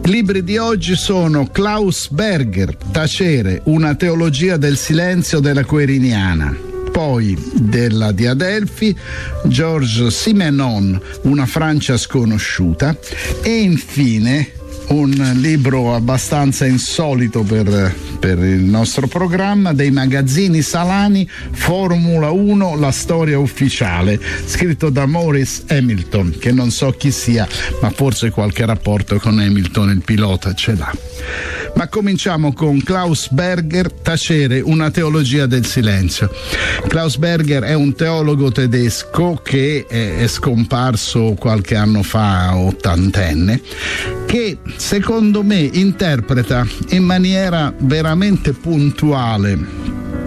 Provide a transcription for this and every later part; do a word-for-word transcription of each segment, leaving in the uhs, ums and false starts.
I libri di oggi sono Klaus Berger, Tacere, una teologia del silenzio della Quiriniana. Poi della di Adelphi, Georges Simenon, Una Francia sconosciuta. E infine un libro abbastanza insolito per, per il nostro programma, dei magazzini Salani, Formula uno, la storia ufficiale, scritto da Maurice Hamilton, che non so chi sia, ma forse qualche rapporto con Hamilton, il pilota, ce l'ha. Ma cominciamo con Klaus Berger, Tacere, una teologia del silenzio. Klaus Berger è un teologo tedesco che è scomparso qualche anno fa, ottantenne, che secondo me interpreta in maniera veramente puntuale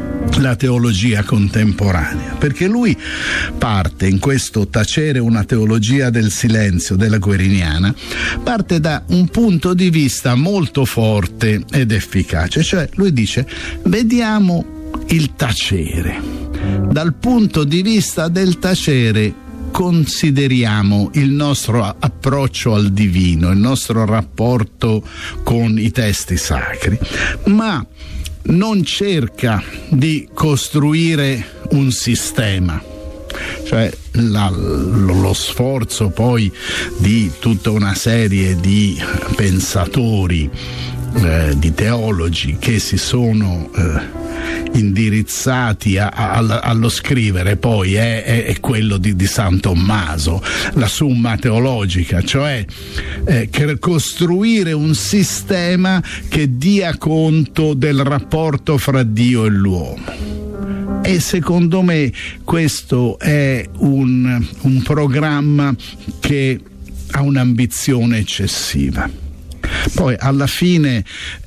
la teologia contemporanea, perché lui parte in questo Tacere, una teologia del silenzio della Quiriniana, parte da un punto di vista molto forte ed efficace, cioè lui dice: vediamo il tacere, dal punto di vista del tacere consideriamo il nostro approccio al divino, il nostro rapporto con i testi sacri, ma non cerca di costruire un sistema, cioè la, lo, lo sforzo poi di tutta una serie di pensatori, eh, di teologi che si sono eh, indirizzati a, a, allo scrivere poi è, è, è quello di, di San Tommaso, la Summa Teologica, cioè eh, che costruire un sistema che dia conto del rapporto fra Dio e l'uomo. E secondo me questo è un, un programma che ha un'ambizione eccessiva. Poi alla fine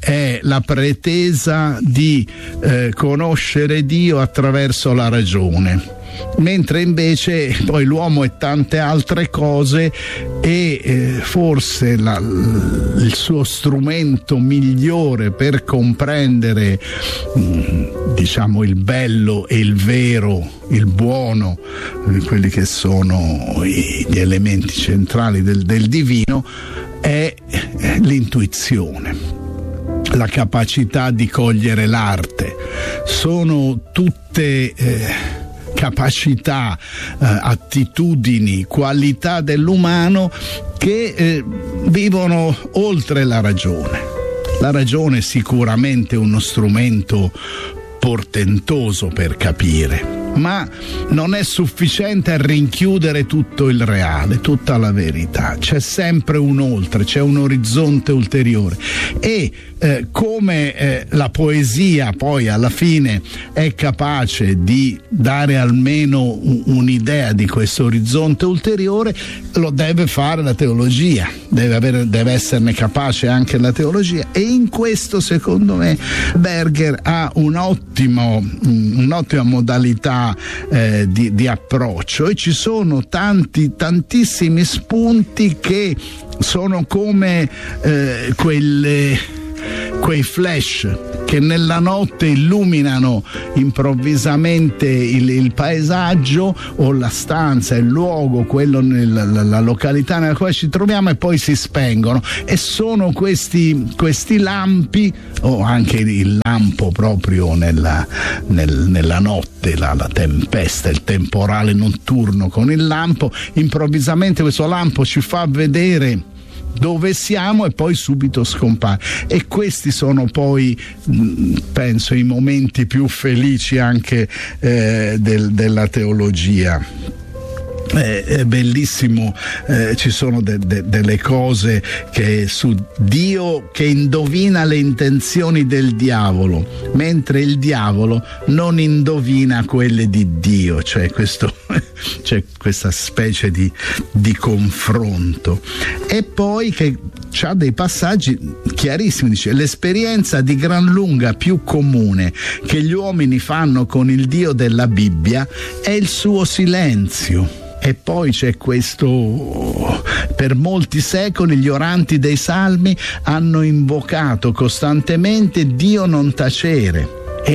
è la pretesa di eh, conoscere Dio attraverso la ragione, mentre invece poi l'uomo è tante altre cose e eh, forse la, il suo strumento migliore per comprendere mh, diciamo il bello e il vero, il buono, eh, quelli che sono i, gli elementi centrali del, del divino, è l'intuizione, la capacità di cogliere l'arte. Sono tutte eh, capacità, eh, attitudini, qualità dell'umano che eh, vivono oltre la ragione. La ragione è sicuramente uno strumento portentoso per capire, ma non è sufficiente a rinchiudere tutto il reale, tutta la verità. C'è sempre un oltre, c'è un orizzonte ulteriore e eh, come eh, la poesia poi alla fine è capace di dare almeno un, un'idea di questo orizzonte ulteriore, lo deve fare la teologia, deve, avere, deve esserne capace anche la teologia, e in questo secondo me Berger ha un ottimo, un'ottima modalità eh, di, di approccio, e ci sono tanti tantissimi spunti che sono come eh, quelle quei flash che nella notte illuminano improvvisamente il, il paesaggio o la stanza, il luogo, quello nella la, la località nella quale ci troviamo, e poi si spengono, e sono questi, questi lampi, o anche il lampo proprio nella, nel, nella notte, la, la tempesta, il temporale notturno con il lampo. Improvvisamente questo lampo ci fa vedere dove siamo e poi subito scompare, e questi sono poi penso i momenti più felici anche eh, del, della teologia. È, è bellissimo, eh, ci sono de, de, delle cose che su Dio che indovina le intenzioni del diavolo, mentre il diavolo non indovina quelle di Dio, cioè questo c'è questa specie di, di confronto. E poi che c'ha dei passaggi chiarissimi, dice: l'esperienza di gran lunga più comune che gli uomini fanno con il Dio della Bibbia è il suo silenzio. E poi c'è questo: per molti secoli gli oranti dei salmi hanno invocato costantemente Dio non tacere,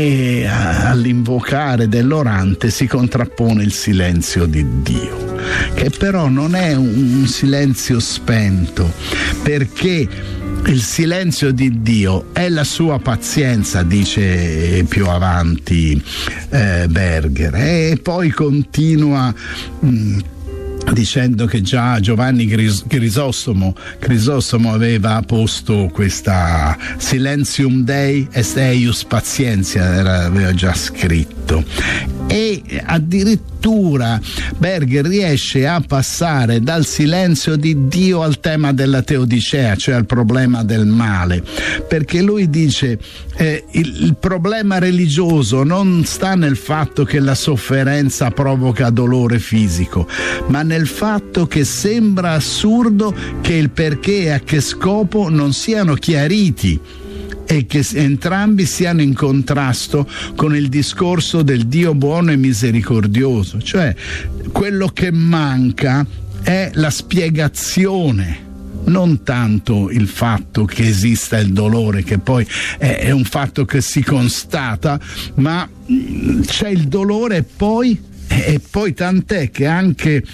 e all'invocare dell'orante si contrappone il silenzio di Dio, che però non è un silenzio spento, perché il silenzio di Dio è la sua pazienza, dice più avanti eh, Berger, e poi continua mh, dicendo che già Giovanni Gris- Crisostomo, Crisostomo aveva posto questa Silentium Dei est eius patientia, era, aveva già scritto, e addirittura Berger riesce a passare dal silenzio di Dio al tema della teodicea, cioè al problema del male, perché lui dice eh, il, il problema religioso non sta nel fatto che la sofferenza provoca dolore fisico, ma nel fatto che sembra assurdo che il perché e a che scopo non siano chiariti e che entrambi siano in contrasto con il discorso del Dio buono e misericordioso. Cioè, quello che manca è la spiegazione, non tanto il fatto che esista il dolore, che poi è, è un fatto che si constata, ma c'è il dolore e poi E poi tant'è che anche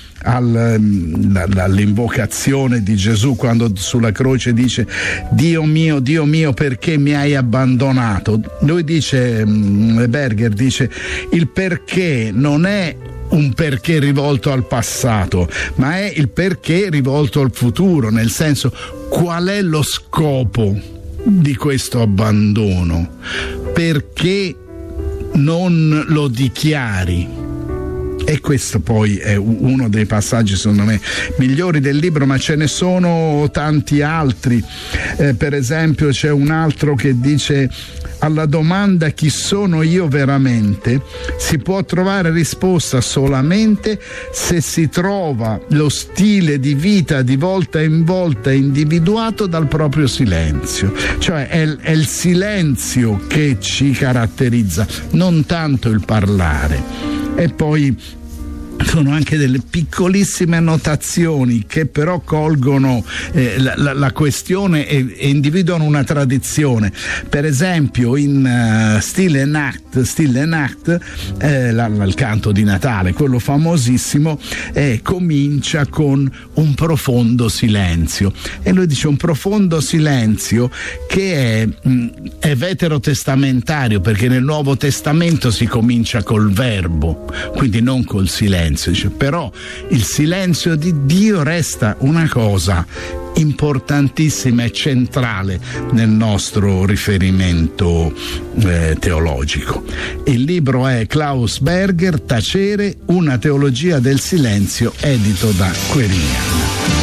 al, all'invocazione di Gesù, quando sulla croce dice Dio mio, Dio mio, perché mi hai abbandonato, lui dice, Berger dice, il perché non è un perché rivolto al passato, ma è il perché rivolto al futuro, nel senso, qual è lo scopo di questo abbandono? Perché non lo dichiari? E questo poi è uno dei passaggi, secondo me, migliori del libro, ma ce ne sono tanti altri. Eh, per esempio c'è un altro che dice: alla domanda chi sono io veramente si può trovare risposta solamente se si trova lo stile di vita di volta in volta individuato dal proprio silenzio. Cioè è, è il silenzio che ci caratterizza, non tanto il parlare. E poi sono anche delle piccolissime annotazioni che però colgono eh, la, la, la questione e, e individuano una tradizione. Per esempio in uh, Stille Nacht, Stille Nacht eh, la, la, il canto di Natale, quello famosissimo, eh, comincia con un profondo silenzio, e lui dice un profondo silenzio che è, mh, è veterotestamentario, perché nel Nuovo Testamento si comincia col verbo, quindi non col silenzio. Dice, però il silenzio di Dio resta una cosa importantissima e centrale nel nostro riferimento eh, teologico. Il libro è Klaus Berger, Tacere, una teologia del silenzio, edito da Queriniana.